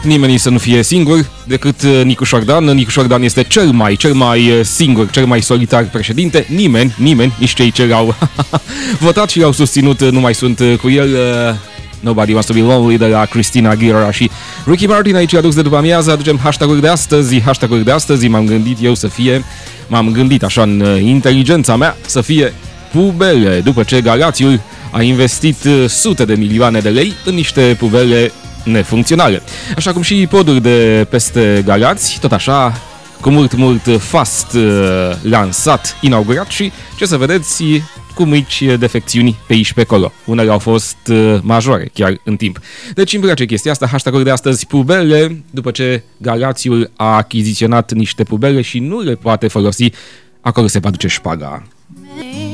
nimeni să nu fie singur decât Nicu Șordan. Nicu Șordan este cel mai singur, cel mai solitar președinte. Nimeni, nici cei ce l-au votat și l-au susținut, nu mai sunt cu el. Nobody Wants to Be Lonely de la Christina Aguilera și Ricky Martin. Aici adus de după amiază, aducem hashtag-uri de astăzi. M-am gândit așa în inteligența mea să fie pubele, după ce Galațiul a investit sute de milioane de lei în niște pubele nefuncționale. Așa cum și poduri de peste Galați, tot așa, cu mult fast lansat, inaugurat și, ce să vedeți, cu mici defecțiuni pe aici pe acolo. Unele au fost majore chiar în timp. Deci îmi place chestia asta, hashtag-uri de astăzi, pubele, după ce Galațiul a achiziționat niște pubele și nu le poate folosi, acolo se va duce șpaga.